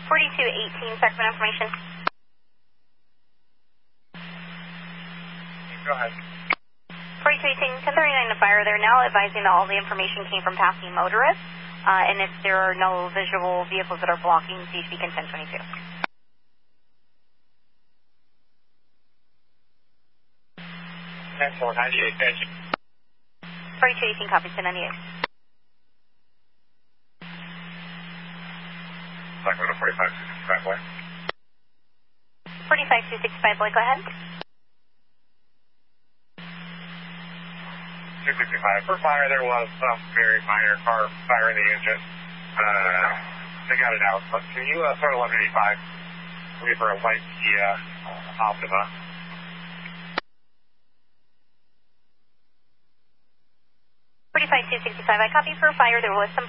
4218, Sacramento information. Go ahead. 4218, 1039 to fire. They're now advising that all the information came from passing motorists, and if there are no visual vehicles that are blocking CHP 1022. Cancel 98, thank you. 4218, copy 1098. Sacramento 4565, Blake. 45265, Blake, go ahead. 265. For fire, there was some very minor car fire in the engine. They got it out. But can you start 1185? Wait for a white Kia Optima. 45265, I copy for fire. There was some